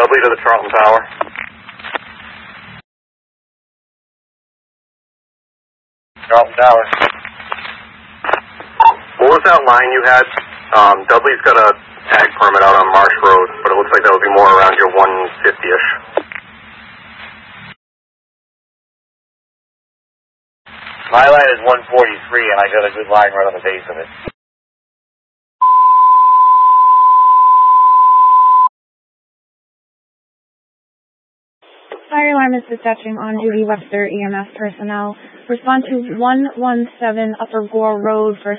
W to the Charlton Tower. Charlton Tower. What was that line you had? Dudley's got a ag permit out on Marsh Road, but it looks like that would be more around your 150-ish. My line is 143, and I got a good line right on the base of it. Fire alarm is dispatching on duty Webster EMS personnel. Respond to 117 Upper Gore Road for